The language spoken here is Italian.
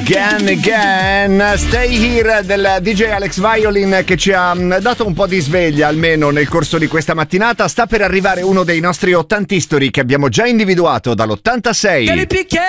Again, again, Stay Here del DJ Alex Violin, che ci ha dato un po' di sveglia almeno nel corso di questa mattinata. Sta per arrivare uno dei nostri 80 history che abbiamo già individuato dall'86.